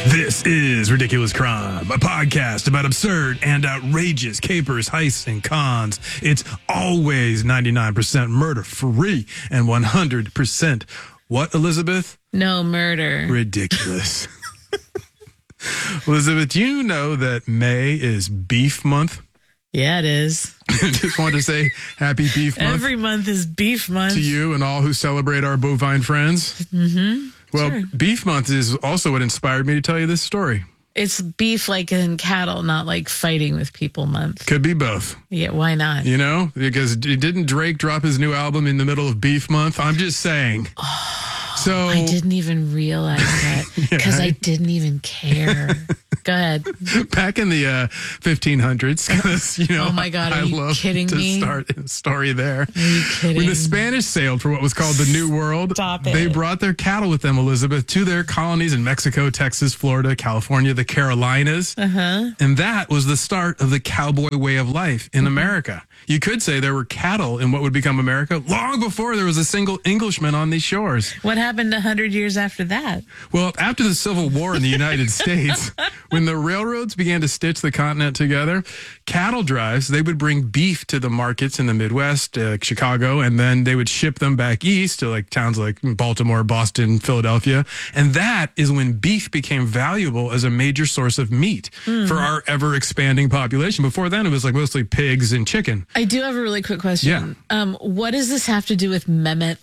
This is Ridiculous Crime, a podcast about absurd and outrageous capers, heists, and cons. It's always 99% murder-free and 100% what, Elizabeth? No murder. Ridiculous. Elizabeth, do you know that May is Beef Month? Yeah, it is. Just wanted to say happy Beef Month. Every month is Beef Month. To you and all who celebrate our bovine friends. Mm-hmm. Well, sure. Beef Month is also what inspired me to tell you this story. It's beef like in cattle, not like fighting with people month. Could be both. Yeah, why not? You know, because didn't Drake drop his new album in the middle of Beef Month? I'm just saying. So I didn't even realize that because I didn't even care. Go ahead. Back in the 1500s, because, you know, oh my God, are you love kidding to me? start a story there. Are you kidding? When the Spanish sailed for what was called the New World, Stop it. They brought their cattle with them, Elizabeth, to their colonies in Mexico, Texas, Florida, California, the Carolinas. And that was the start of the cowboy way of life in America. You could say there were cattle in what would become America long before there was a single Englishman on these shores. What happened 100 years after that? Well, after the Civil War in the United States, when the railroads began to stitch the continent together, cattle drives, they would bring beef to the markets in the Midwest, Chicago, and then they would ship them back east to like towns like Baltimore, Boston, Philadelphia. And that is when beef became valuable as a major source of meat for our ever expanding population. Before then, it was like mostly pigs and chicken. I do have a really quick question. Yeah. What does this have to do with Mehmet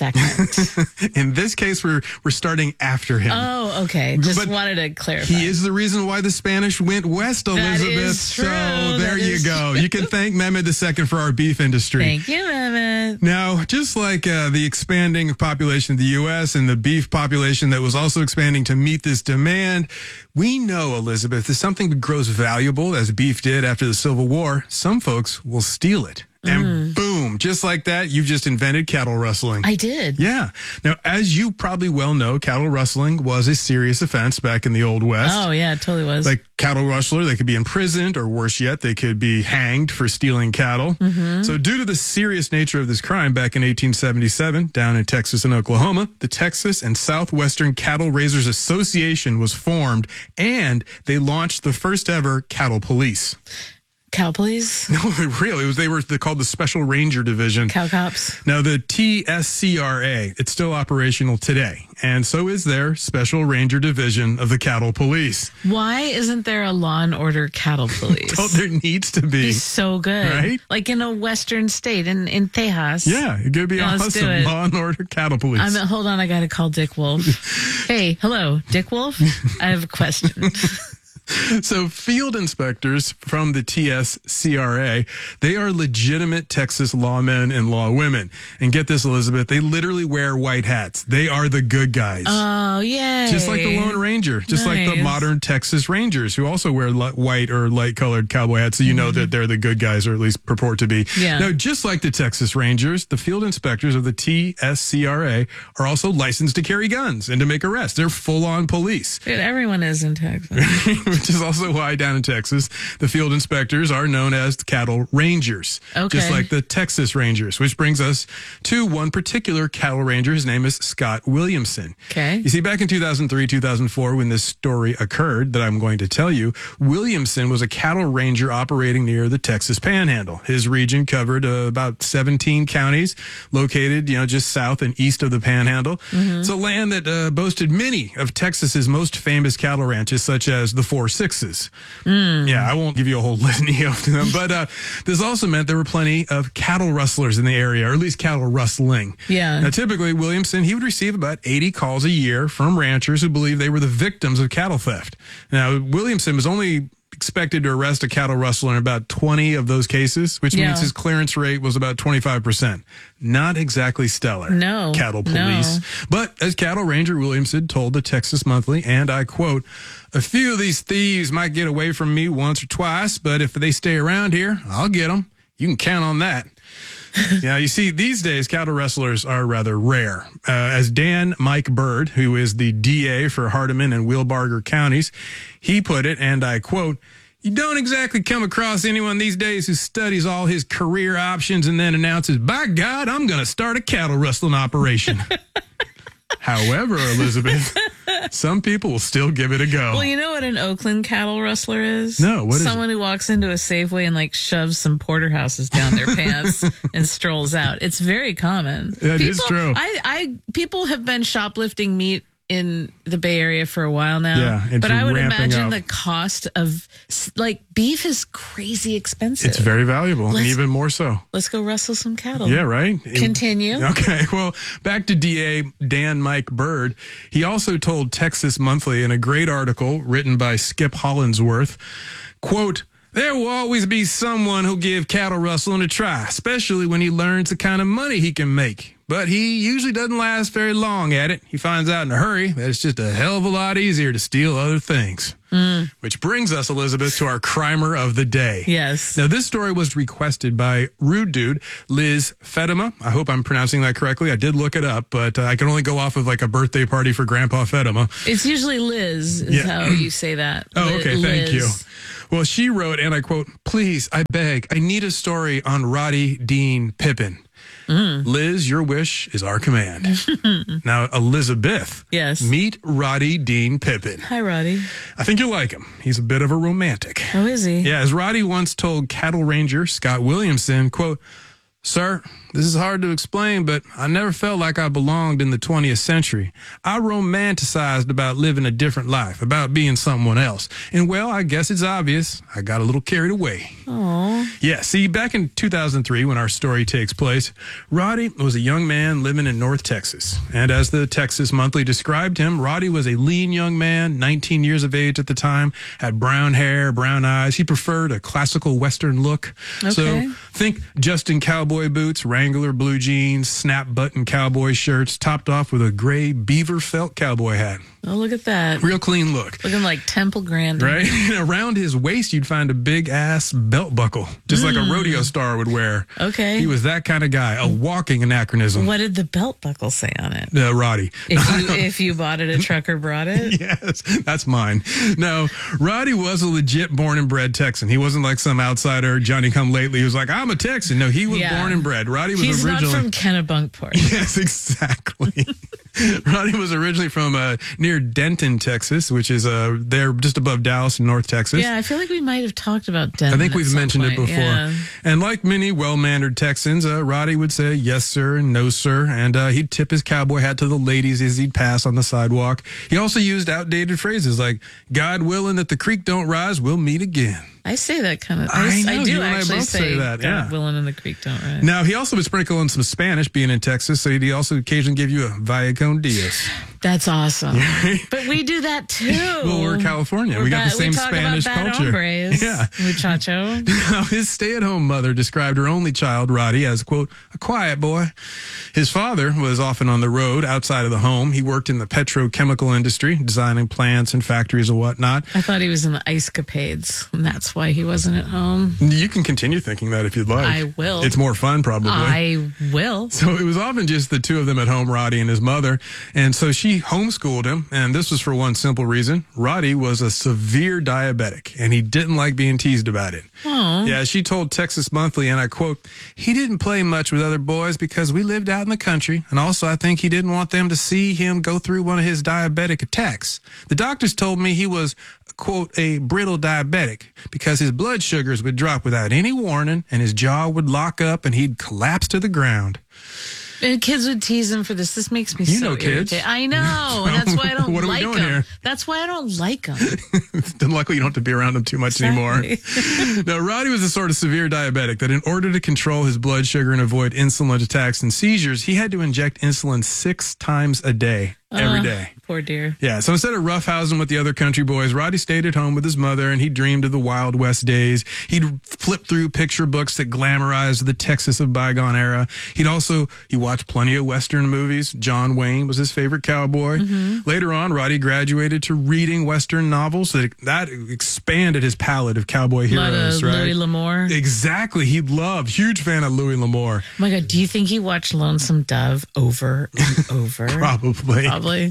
II? In this case, we're starting after him. Oh, okay. Just wanted to clarify. He is the reason why the Spanish went west, Elizabeth. That is true. So there you go. You can thank Mehmet II for our beef industry. Thank you, Mehmet. Now, just like the expanding population of the U.S. and the beef population that was also expanding to meet this demand, we know, Elizabeth, if something grows valuable, as beef did after the Civil War, some folks will steal it. And boom, just like that, you've just invented cattle rustling. I did. Yeah. Now, as you probably well know, cattle rustling was a serious offense back in the Old West. Oh, yeah, it totally was. Like cattle rustler, they could be imprisoned, or worse yet, they could be hanged for stealing cattle. So due to the serious nature of this crime, back in 1877, down in Texas and Oklahoma, the Texas and Southwestern Cattle Raisers Association was formed, and they launched the first ever cattle police. Cow police? No, really, they were called the Special Ranger Division. Cow cops? Now, the TSCRA, it's still operational today, and so is their Special Ranger Division of the Cattle Police. Why isn't there a Law and Order cattle police? Oh, there needs to be. Be so good. Right? Like in a western state, in Tejas. Yeah, it could be Let's do awesome. it. Law and Order Cattle Police. Hold on, I got to call Dick Wolf. Hey, hello, Dick Wolf? I have a question. So field inspectors from the TSCRA, they are legitimate Texas lawmen and lawwomen. And get this, Elizabeth, they literally wear white hats. They are the good guys. Oh, yay. Just like the Lone Ranger, just like the modern Texas Rangers, who also wear white or light-colored cowboy hats, so you know that they're the good guys, or at least purport to be. Yeah. Now, just like the Texas Rangers, the field inspectors of the TSCRA are also licensed to carry guns and to make arrests. They're full-on police. Dude, everyone is in Texas. Which is also why down in Texas, the field inspectors are known as cattle rangers, just like the Texas Rangers, which brings us to one particular cattle ranger. His name is Scott Williamson. Okay. You see, back in 2003, 2004, when this story occurred that I'm going to tell you, Williamson was a cattle ranger operating near the Texas Panhandle. His region covered about 17 counties located, just south and east of the Panhandle. It's a land that boasted many of Texas's most famous cattle ranches, such as the Four Sixes. Yeah, I won't give you a whole litany of them, but this also meant there were plenty of cattle rustlers in the area, or at least cattle rustling. Yeah. Now, typically, Williamson, he would receive about 80 calls a year from ranchers who believed they were the victims of cattle theft. Now, Williamson was only expected to arrest a cattle rustler in about 20 of those cases, which means his clearance rate was about 25%. Not exactly stellar. No. Cattle police. No. But as cattle ranger Williamson told the Texas Monthly, and I quote, "A few of these thieves might get away from me once or twice, but if they stay around here, I'll get them. You can count on that." Yeah, you see, these days, cattle rustlers are rather rare. As Dan Mike Bird, who is the DA for Hardeman and Wilbarger counties, he put it, and I quote, "You don't exactly come across anyone these days who studies all his career options and then announces, 'By God, I'm going to start a cattle rustling operation.'" However, Elizabeth, Some people will still give it a go. Well, you know what an Oakland cattle rustler is? No, what is it? Someone who walks into a Safeway and like shoves some porterhouses down their pants and strolls out. It's very common. Yeah, it is true. People have been shoplifting meat in the Bay Area for a while now. Yeah, it's but I would ramping imagine up. the cost of like beef is crazy expensive. It's very valuable, and even more so. Let's go rustle some cattle. Yeah, right? Continue. Okay, well, back to DA Dan Mike Bird. He also told Texas Monthly in a great article written by Skip Hollandsworth, quote, "There will always be someone who'll give cattle rustling a try, especially when he learns the kind of money he can make. But he usually doesn't last very long at it. He finds out in a hurry that it's just a hell of a lot easier to steal other things." Which brings us, Elizabeth, to our crimer of the day. Yes. Now, this story was requested by Rude Dude, Liz Fedema. I hope I'm pronouncing that correctly. I did look it up, but I can only go off of like a birthday party for Grandpa Fedema. It's usually Liz is how you say that. Oh, okay. Thank you. Liz. Well, she wrote, and I quote, "Please, I beg, I need a story on Roddy Dean Pippin. Liz, your wish is our command." Now, Elizabeth. Yes. Meet Roddy Dean Pippin. Hi, Roddy. I think you'll like him. He's a bit of a romantic. Oh, is he? Yeah, as Roddy once told cattle ranger Scott Williamson, quote, "Sir, this is hard to explain, but I never felt like I belonged in the 20th century. I romanticized about living a different life, about being someone else. And, well, I guess it's obvious. I got a little carried away." Aww. Yeah, see, back in 2003, when our story takes place, Roddy was a young man living in North Texas. And as the Texas Monthly described him, Roddy was a lean young man, 19 years of age at the time, had brown hair, brown eyes. He preferred a classical Western look. Okay. So think Justin cowboy boots, Wrangler blue jeans, snap button cowboy shirts, topped off with a gray beaver felt cowboy hat. Oh, look at that. Real clean look. Looking like Temple Grandin. Right? And around his waist, you'd find a big ass belt buckle, just like a rodeo star would wear. Okay. He was that kind of guy, a walking anachronism. What did the belt buckle say on it? Roddy. If you bought it, a trucker brought it? Yes, that's mine. No, Roddy was a legit born and bred Texan. He wasn't like some outsider, Johnny come lately, who was like, "I'm a Texan." No, he was born and bred. Roddy was He's originally not from Kennebunkport. Yes, exactly. Roddy was originally from near Denton, Texas, which is there just above Dallas in North Texas. Yeah, I feel like we might have talked about Denton. I think we've mentioned it before. Yeah. And like many well-mannered Texans, Roddy would say yes, sir, and no, sir. And he'd tip his cowboy hat to the ladies as he'd pass on the sidewalk. He also used outdated phrases like, "God willing that the creek don't rise, we'll meet again." I say that kind of. I know, I you do and I actually both say that, yeah. God willing and the creek don't rise. Now, he also would sprinkle in some Spanish, being in Texas, so he'd also occasionally give you a "Vaya con Dios." That's awesome. But we do that too. Well, we're California. We got the same Spanish culture. Hombres, yeah. Muchacho. Now, his stay-at-home mother described her only child, Roddy, as, quote, "a quiet boy." His father was often on the road outside of the home. He worked in the petrochemical industry, designing plants and factories and whatnot. I thought he was in the ice capades, and that's why he wasn't at home. You can continue thinking that if you'd like. I will. It's more fun, probably. I will. So it was often just the two of them at home, Roddy and his mother. And so she homeschooled him. And this was for one simple reason. Roddy was a severe diabetic, and he didn't like being teased about it. Aww. Yeah, she told Texas Monthly, and I quote, "He didn't play much with other boys because we lived out in the country. And also, I think he didn't want them to see him go through one of his diabetic attacks. The doctors told me he was, quote, a brittle diabetic because his blood sugars would drop without any warning and his jaw would lock up and he'd collapse to the ground." And kids would tease him for this. This makes me You so know kids. irritated. I know. And that's why I don't What are we like doing him. here? That's why I don't like him. Then luckily you don't have to be around him too much anymore. Exactly. Now, Roddy was a sort of severe diabetic that in order to control his blood sugar and avoid insulin attacks and seizures, he had to inject insulin 6 times a day, every day. Poor dear. Yeah, so instead of roughhousing with the other country boys, Roddy stayed at home with his mother, and he dreamed of the Wild West days. He'd flip through picture books that glamorized the Texas of bygone era. He watched plenty of Western movies. John Wayne was his favorite cowboy. Later on, Roddy graduated to reading Western novels. That expanded his palette of cowboy heroes, right? Louis L'Amour. Exactly. He loved, huge fan of Louis L'Amour. Oh my God, do you think he watched Lonesome Dove over and over? Probably.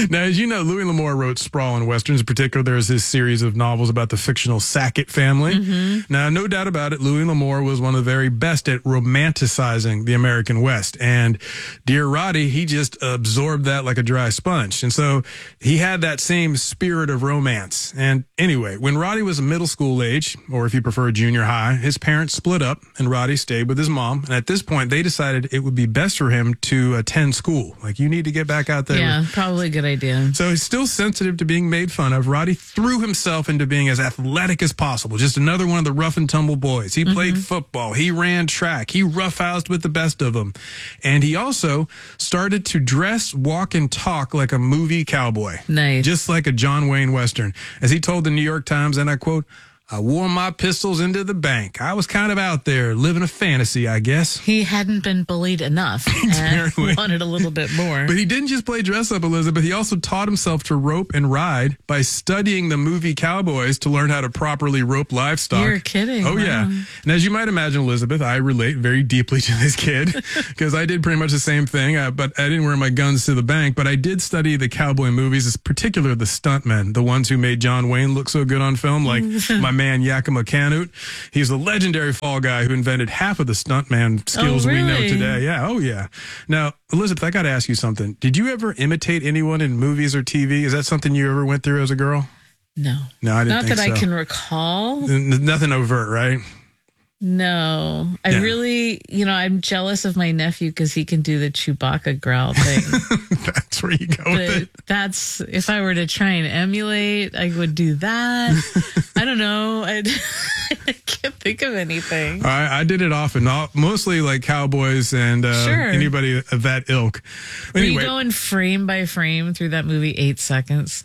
Now, as you know, Louis L'Amour wrote sprawling westerns. In particular, there's his series of novels about the fictional Sackett family. Now, no doubt about it, Louis L'Amour was one of the very best at romanticizing the American West. And Dear Roddy, he just absorbed that like a dry sponge. And so he had that same spirit of romance. And anyway, when Roddy was middle school age, or if you prefer junior high, his parents split up and Roddy stayed with his mom. And at this point, they decided it would be best for him to attend school. Like, you need to get back out there. Yeah, probably a good idea. So he's still sensitive to being made fun of. Roddy threw himself into being as athletic as possible. Just another one of the rough and tumble boys. He played football. He ran track. He roughhoused with the best of them. And he also started to dress, walk, and talk like a movie cowboy. Nice. Just like a John Wayne Western. As he told the New York Times, and I quote, "I wore my pistols into the bank. I was kind of out there living a fantasy, I guess." He hadn't been bullied enough Apparently. and wanted a little bit more. But he didn't just play dress up, Elizabeth. He also taught himself to rope and ride by studying the movie Cowboys to learn how to properly rope livestock. You're kidding. Oh, Wow. yeah. And as you might imagine, Elizabeth, I relate very deeply to this kid because I did pretty much the same thing, but I didn't wear my guns to the bank. But I did study the cowboy movies, in particular the stuntmen, the ones who made John Wayne look so good on film, like my man Yakima Canute. He's the legendary fall guy who invented half of the stuntman skills we know really? today. Yeah, oh yeah. Now, Elizabeth, I got to ask you something. Did you ever imitate anyone in movies or TV? Is that something you ever went through as a girl? No. No, I didn't Not think that so. I can recall. Nothing overt, right? No. I Yeah. really, I'm jealous of my nephew because he can do the Chewbacca growl thing. That's where you go with But it. that's, if I were to try and emulate, I would do that. I don't know. I can't think of anything. I did it often, mostly like cowboys and Sure. anybody of that ilk. Were you Anyway, going frame by frame through that movie 8 seconds?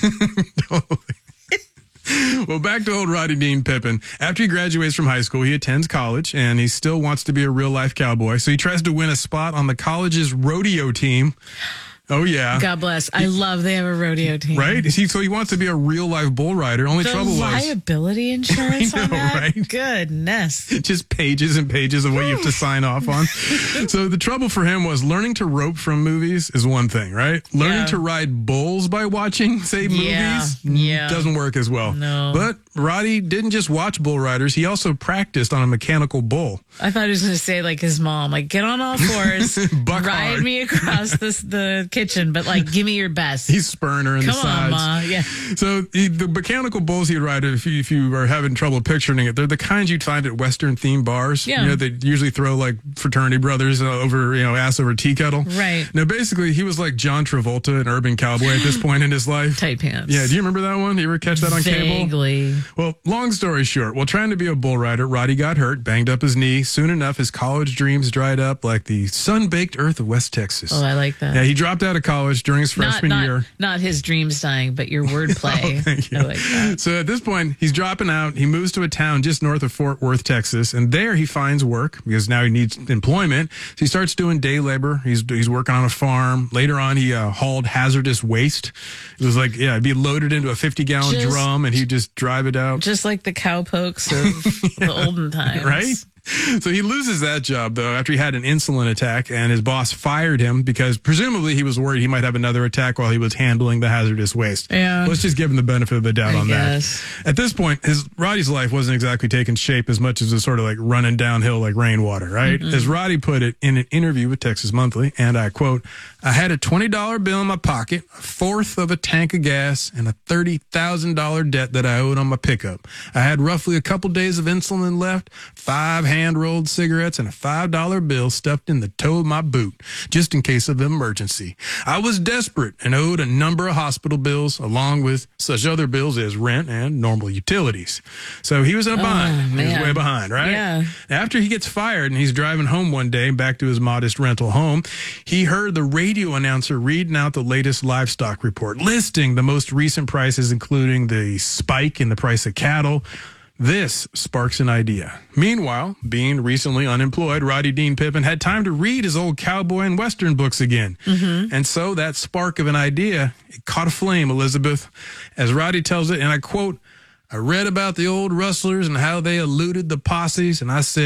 well, back to old Roddy Dean Pippen. After he graduates from high school, he attends college, and he still wants to be a real-life cowboy. So he tries to win a spot on the college's rodeo team. Oh, yeah. God bless. I love they have a rodeo team. Right? So he wants to be a real-life bull rider. Only The trouble was liability insurance I on know, that? right? Goodness. just pages and pages of what you have to sign off on. So the trouble for him was learning to rope from movies is one thing, right? Learning Yeah. to ride bulls by watching, say, movies Yeah. doesn't work as well. No. But Roddy didn't just watch bull riders. He also practiced on a mechanical bull. I thought he was going to say like his mom, like get on all fours, Buck ride hard. me across the kitchen, but like give me your best. He's spurring her in the Come on, sides. Ma. Yeah. So the mechanical bulls he'd ride, if you are having trouble picturing it, they're the kinds you'd find at Western themed bars. Yeah. You know, they usually throw like fraternity brothers over, ass over tea kettle. Right. Now, basically, he was like John Travolta, an urban cowboy at this point in his life. Tight pants. Yeah. Do you remember that one? You ever catch that on cable? Vaguely. Well, long story short, while trying to be a bull rider, Roddy got hurt, banged up his knee. Soon enough, his college dreams dried up like the sun-baked earth of West Texas. Oh, I like that. Yeah, he dropped out of college during his freshman year. Not his dreams dying, but your wordplay. Oh, thank you. I like that. So at this point, he's dropping out. He moves to a town just north of Fort Worth, Texas, and there he finds work because now he needs employment. So he starts doing day labor. He's working on a farm. Later on, he hauled hazardous waste. It was like, he'd be loaded into a 50-gallon Just- drum, and he'd just drive it out. Just like the cowpokes of the olden times. Right? So he loses that job, though, after he had an insulin attack, and his boss fired him because presumably he was worried he might have another attack while he was handling the hazardous waste. Yeah. Let's just give him the benefit of the doubt on guess. that. At this point, Roddy's life wasn't exactly taking shape as much as it was sort of like running downhill like rainwater, right? As Roddy put it in an interview with Texas Monthly, and I quote, "I had a $20 bill in my pocket, a fourth of a tank of gas, and a $30,000 debt that I owed on my pickup. I had roughly a couple days of insulin left, 5 hand-rolled cigarettes, and a $5 bill stuffed in the toe of my boot, just in case of an emergency. I was desperate and owed a number of hospital bills, along with such other bills as rent and normal utilities." So he was in a bind. He was man. way behind, right? Yeah. After he gets fired and he's driving home one day back to his modest rental home, he heard the radio announcer reading out the latest livestock report, listing the most recent prices, including the spike in the price of cattle. This sparks an idea. Meanwhile, being recently unemployed, Roddy Dean Pippen had time to read his old cowboy and Western books again. And so that spark of an idea, it caught a flame, Elizabeth. As Roddy tells it, and I quote, "I read about the old rustlers and how they eluded the posses, and I said,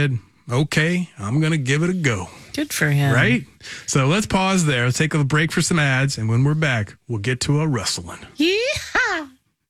okay, I'm going to give it a go. Good for him. Right? So let's pause there. Let's take a break for some ads. And when we're back, we'll get to a rustling. Yeehaw!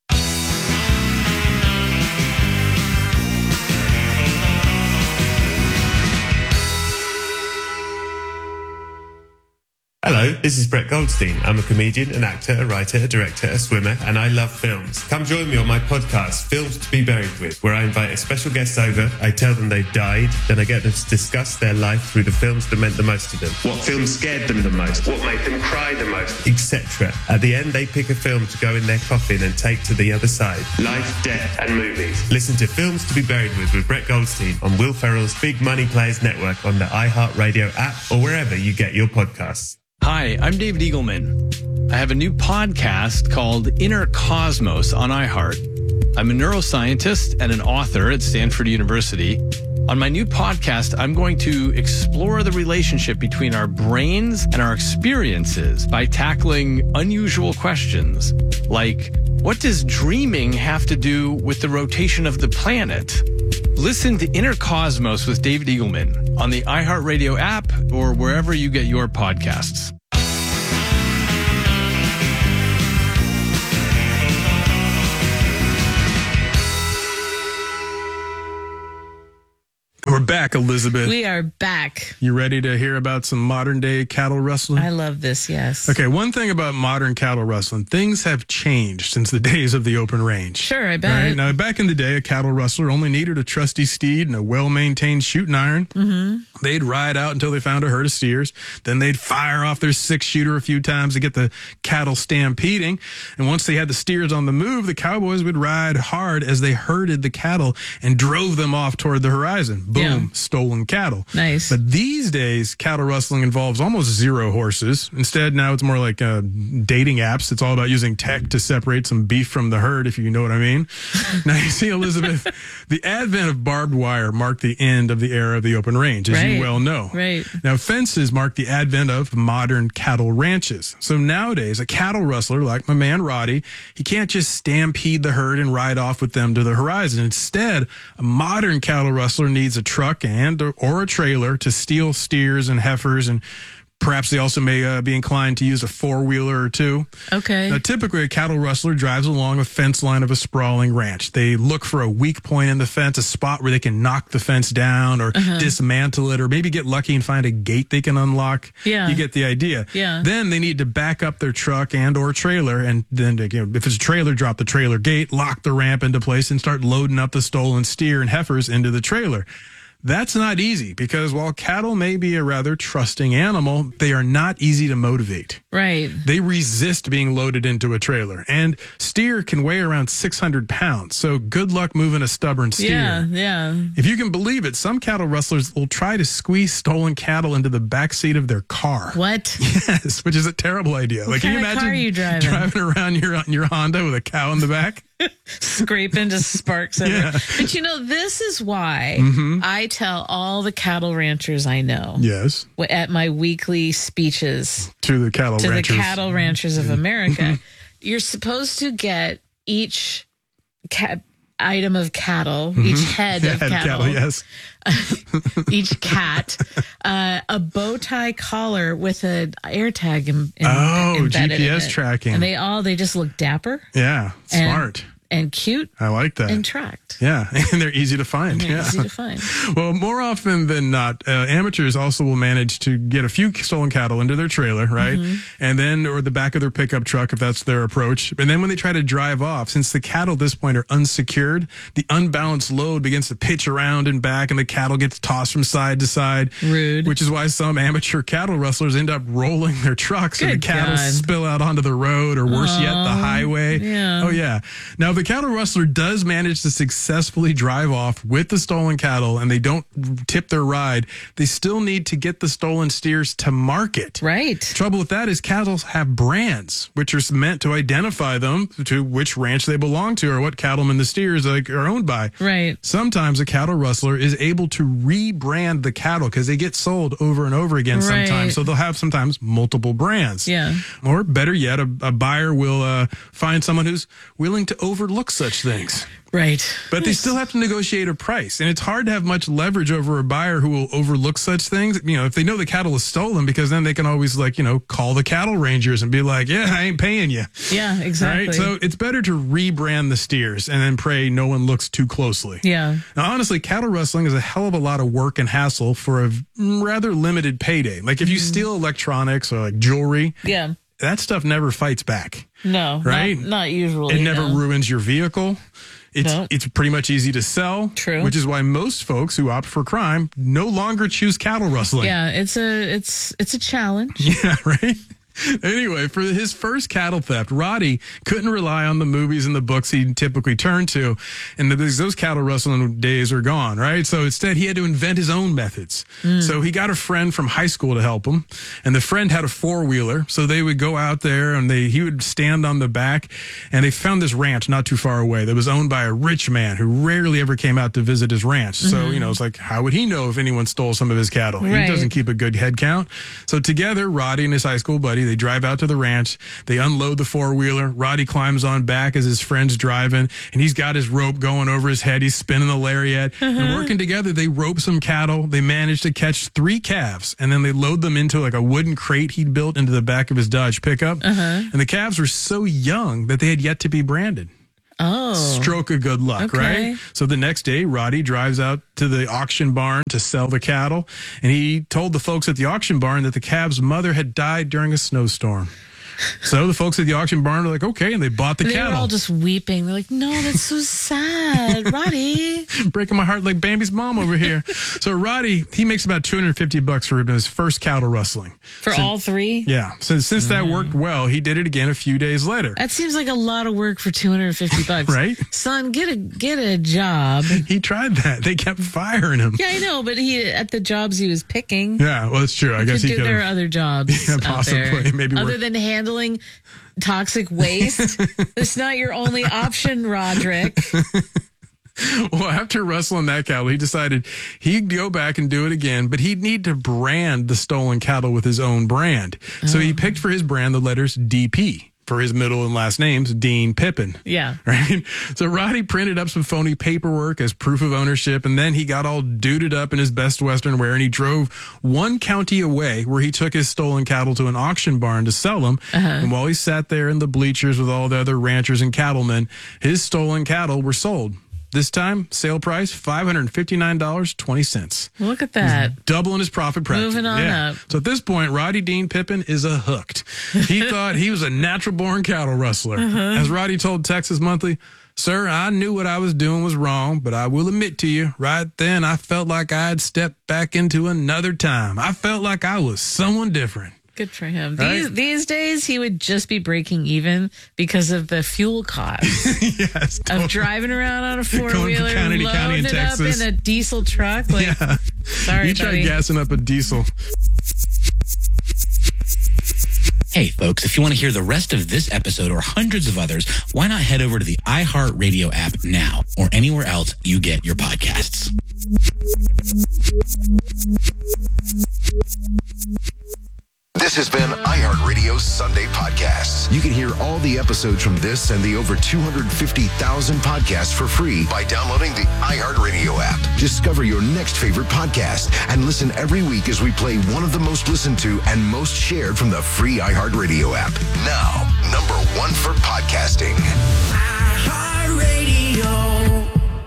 Hello, this is Brett Goldstein. I'm a comedian, an actor, a writer, a director, a swimmer, and I love films. Come join me on my podcast, Films to be Buried With, where I invite a special guest over, I tell them they've died, then I get them to discuss their life through the films that meant the most to them, what films scared them the most, what made them cry the most, etc. At the end, they pick a film to go in their coffin and take to the other side. Life, death, and movies. Listen to Films to be Buried with Brett Goldstein on Will Ferrell's Big Money Players Network on the iHeartRadio app or wherever you get your podcasts. Hi, I'm David Eagleman. I have a new podcast called Inner Cosmos on iHeart. I'm a neuroscientist and an author at Stanford University. On my new podcast, I'm going to explore the relationship between our brains and our experiences by tackling unusual questions like, what does dreaming have to do with the rotation of the planet? Listen to Inner Cosmos with David Eagleman on the iHeartRadio app or wherever you get your podcasts. We're back, Elizabeth. We are back. You ready to hear about some modern day cattle rustling? I love this, yes. Okay, one thing about modern cattle rustling, things have changed since the days of the open range. Sure, I bet. Right? Now, back in the day, a cattle rustler only needed a trusty steed and a well-maintained shooting iron. Mm-hmm. They'd ride out until they found a herd of steers. Then they'd fire off their six-shooter a few times to get the cattle stampeding. And once they had the steers on the move, the cowboys would ride hard as they herded the cattle and drove them off toward the horizon. Boom, Yeah. stolen cattle. Nice. But these days, cattle rustling involves almost zero horses. Instead, now it's more like dating apps. It's all about using tech to separate some beef from the herd, if you know what I mean. Now, you see, Elizabeth, the advent of barbed wire marked the end of the era of the open range, as you well know. Right. Now, fences mark the advent of modern cattle ranches. So nowadays, a cattle rustler like my man Roddy, he can't just stampede the herd and ride off with them to the horizon. Instead, a modern cattle rustler needs a truck and or a trailer to steal steers and heifers, and perhaps they also may be inclined to use a four-wheeler or two. Okay. Now, typically, a cattle rustler drives along a fence line of a sprawling ranch. They look for a weak point in the fence, a spot where they can knock the fence down or dismantle it, or maybe get lucky and find a gate they can unlock. Yeah. You get the idea. Yeah. Then they need to back up their truck and or trailer, and then, if it's a trailer, drop the trailer gate, lock the ramp into place, and start loading up the stolen steer and heifers into the trailer. That's not easy because while cattle may be a rather trusting animal, they are not easy to motivate. Right. They resist being loaded into a trailer, and steer can weigh around 600 pounds. So good luck moving a stubborn steer. Yeah, yeah. If you can believe it, some cattle rustlers will try to squeeze stolen cattle into the back seat of their car. What? Yes, which is a terrible idea. What can kind you of imagine car are you driving around your Honda with a cow in the back? Scraping just sparks everywhere. Yeah. But you know, this is why I tell all the cattle ranchers I know Yes, at my weekly speeches to the cattle to ranchers. the cattle ranchers of America, you're supposed to get each item of cattle, each head of cattle, yes. each cat, a bow tie collar with an air tag embedded in GPS it. tracking. And they just look dapper Yeah, smart. and cute I like that. and tracked. Yeah, and they're easy to find. They're Yeah. easy to find. Well, more often than not, amateurs also will manage to get a few stolen cattle into their trailer, right? And then, or the back of their pickup truck, if that's their approach. And then when they try to drive off, since the cattle at this point are unsecured, the unbalanced load begins to pitch around and back, and the cattle gets tossed from side to side. Rude. Which is why some amateur cattle rustlers end up rolling their trucks and the Good cattle God. spill out onto the road, or worse yet, the highway. Yeah. Oh, yeah. Now, if the cattle rustler does manage to successfully drive off with the stolen cattle and they don't tip their ride, they still need to get the stolen steers to market. Right. Trouble with that is cattle have brands, which are meant to identify them to which ranch they belong to or what cattleman the steers are owned by. Right. Sometimes a cattle rustler is able to rebrand the cattle because they get sold over and over again Right. sometimes. So they'll have sometimes multiple brands. Yeah. Or better yet, a buyer will find someone who's willing to overlook overlook such things. Right. But they still have to negotiate a price. And it's hard to have much leverage over a buyer who will overlook such things. If they know the cattle is stolen, because then they can always call the cattle rangers and be like, yeah, I ain't paying you. Yeah, exactly. Right? So it's better to rebrand the steers and then pray no one looks too closely. Yeah. Now, honestly, cattle rustling is a hell of a lot of work and hassle for a rather limited payday. Like if you steal electronics or jewelry, yeah, that stuff never fights back. No, right? Not usually. It never ruins your vehicle. It's pretty much easy to sell. True. Which is why most folks who opt for crime no longer choose cattle rustling. Yeah, it's a challenge. Yeah, right? Anyway, for his first cattle theft, Roddy couldn't rely on the movies and the books he typically turned to, and those cattle rustling days are gone, right? So instead, he had to invent his own methods. So he got a friend from high school to help him, and the friend had a four-wheeler, so they would go out there, and he would stand on the back, and they found this ranch not too far away that was owned by a rich man who rarely ever came out to visit his ranch. So, it's like, how would he know if anyone stole some of his cattle? Right. He doesn't keep a good head count. So together, Roddy and his high school buddy, they drive out to the ranch. They unload the four-wheeler. Roddy climbs on back as his friend's driving, and he's got his rope going over his head. He's spinning the lariat. And working together, they rope some cattle. They managed to catch 3 calves, and then they load them into a wooden crate he'd built into the back of his Dodge pickup. And the calves were so young that they had yet to be branded. Oh. Stroke of good luck, right? So the next day, Roddy drives out to the auction barn to sell the cattle, and he told the folks at the auction barn that the calves' mother had died during a snowstorm. So the folks at the auction barn were like, okay, and they bought the cattle. They were all just weeping. They're like, no, that's so sad, Roddy. Breaking my heart like Bambi's mom over here. So Roddy, he makes about $250 for his first cattle rustling. For all 3? Yeah. Since that worked well, he did it again a few days later. That seems like a lot of work for $250. Right? Son, get a job. He tried that. They kept firing him. Yeah, I know, but at the jobs he was picking. Yeah, well, it's true. I guess he could. There are other jobs. Yeah, out possibly. there. Maybe other than handling toxic waste. It's not your only option, Roderick. Well, after rustling that cattle, he decided he'd go back and do it again, but he'd need to brand the stolen cattle with his own brand. So he picked for his brand the letters DP. For his middle and last names, Dean Pippin. Yeah. Right? So Roddy printed up some phony paperwork as proof of ownership, and then he got all duded up in his best Western wear, and he drove one county away where he took his stolen cattle to an auction barn to sell them. And while he sat there in the bleachers with all the other ranchers and cattlemen, his stolen cattle were sold. This time, sale price, $559.20. Look at that. Doubling his profit practice. Moving on up. So at this point, Roddy Dean Pippin is a hooked. He thought he was a natural-born cattle rustler. As Roddy told Texas Monthly, "Sir, I knew what I was doing was wrong, but I will admit to you, right then I felt like I had stepped back into another time. I felt like I was someone different." Good for him. Right? These days, he would just be breaking even because of the fuel costs Yes, totally. of driving around on a four-wheeler, from county to county in loading it up Texas. in a diesel truck. Like, Yeah. sorry, You tried buddy. gassing up a diesel. Hey, folks, if you want to hear the rest of this episode or hundreds of others, why not head over to the iHeartRadio app now or anywhere else you get your podcasts? This has been iHeartRadio's Sunday Podcasts. You can hear all the episodes from this and the over 250,000 podcasts for free by downloading the iHeartRadio app. Discover your next favorite podcast and listen every week as we play one of the most listened to and most shared from the free iHeartRadio app. Now, number 1 for podcasting. iHeartRadio.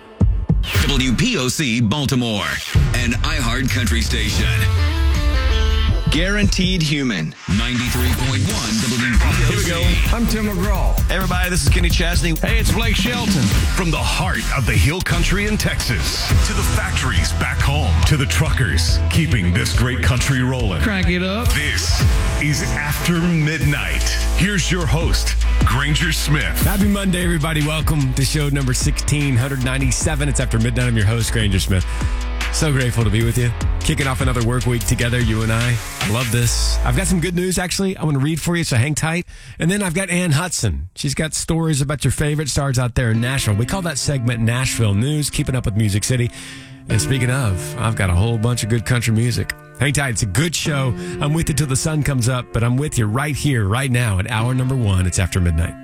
WPOC Baltimore, an iHeart country station. Guaranteed Human. 93.1 WPOC. Here we go. I'm Tim McGraw. Hey, everybody, this is Kenny Chesney. Hey, it's Blake Shelton. From the heart of the Hill Country in Texas to the factories back home to the truckers keeping this great country rolling. Crank it up. This is After Midnight. Here's your host, Granger Smith. Happy Monday, everybody. Welcome to show number 1697. It's After Midnight. I'm your host, Granger Smith. So grateful to be with you. Kicking off another work week together, you and I. I love this. I've got some good news, actually. I want to read for you, so hang tight. And then I've got Ann Hudson. She's got stories about your favorite stars out there in Nashville. We call that segment Nashville News, keeping up with Music City. And speaking of, I've got a whole bunch of good country music. Hang tight. It's a good show. I'm with you till the sun comes up, but I'm with you right here, right now at hour number 1. It's After Midnight.